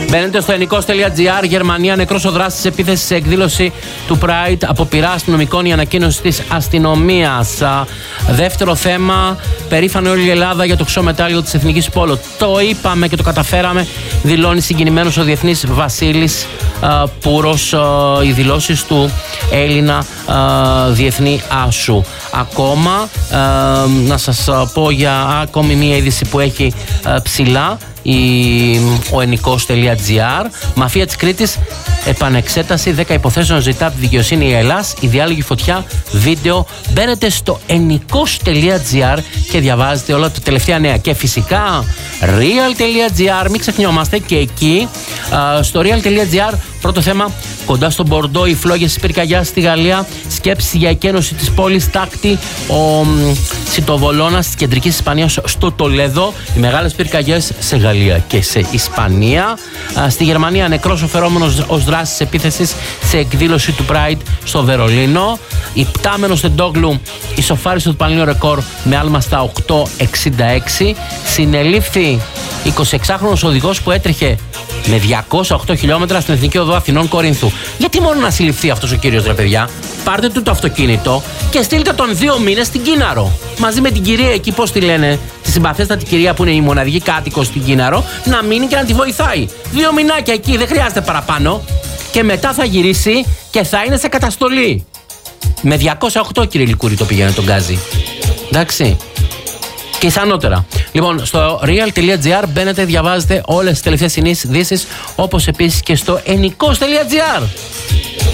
Μπαίνετε στο ενικός.gr. Γερμανία, νεκρός ο δράστης επίθεση σε εκδήλωση του Pride. Από πειρά αστυνομικών η ανακοίνωση της αστυνομίας. Δεύτερο θέμα, περήφανη όλη η Ελλάδα για το χρυσό μετάλλιο της Εθνικής Πόλο. Το είπαμε και το καταφέραμε, δηλώνει συγκινημένος ο Διεθνής Βασίλης Πούρος. Οι δηλώσεις του Έλληνα διεθνή άσου. Ακόμα να σας πω για ακόμη μία είδηση που έχει ψηλά ο ενικός.gr. Μαφία της Κρήτης, επανεξέταση 10 υποθέσεων ζητά από τη δικαιοσύνη η Ελλάς. Η διάλογη φωτιά, βίντεο. Μπαίνετε στο ενικός.gr και διαβάζετε όλα τα τελευταία νέα. Και φυσικά real.gr, μην ξεχνιόμαστε και εκεί στο real.gr. Πρώτο θέμα, κοντά στον Μπορντό, οι φλόγες της πυρκαγιάς στη Γαλλία. Σκέψη για εκένωση της πόλης, τάκτη ο Σιτοβολώνας της κεντρικής Ισπανίας στο Τολέδο. Οι μεγάλες πυρκαγιές σε Γαλλία και σε Ισπανία. Στη Γερμανία, νεκρός ο φερόμενος ως δράσης επίθεσης σε εκδήλωση του Pride στο Βερολίνο. Υπτάμενος Τεντόγλου ισοφάρισε το Πανελλήνιο ρεκόρ με άλμα στα 8.66. Συνελήφθη 26χρονος οδηγός που έτρεχε με 208 χιλιόμετρα στην Εθνική Οδό Αθηνών Κορίνθου. Γιατί μόνο να συλληφθεί αυτός ο κύριος, ρε παιδιά? Πάρτε του το αυτοκίνητο και στείλτε τον 2 μήνες στην Κίναρο. Μαζί με την κυρία εκεί, πώς τη λένε, τη συμπαθέστατη κυρία που είναι η μοναδική κάτοικος στην Κίναρο, να μείνει και να τη βοηθάει. 2 μηνάκια εκεί, δεν χρειάζεται παραπάνω. Και μετά θα γυρίσει και θα είναι σε καταστολή. Με 208, κύριε Λικούρη, το πήγαινε τον γκάζι. Εντάξει. Και ισανότερα. Λοιπόν, στο real.gr μπαίνετε, διαβάζετε όλες τις τελευταίες ειδήσεις, όπως επίσης και στο ενικός.gr.